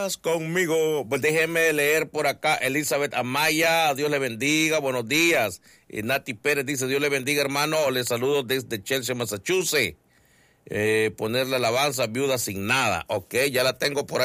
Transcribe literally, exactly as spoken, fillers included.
Conmigo, pues déjeme leer por acá. Elizabeth Amaya, Dios le bendiga, buenos días. Y Nati Pérez dice, Dios le bendiga, hermano, les saludo desde Chelsea, Massachusetts. Eh, ponerle alabanza, viuda sin nada. Ok, ya la tengo por ahí.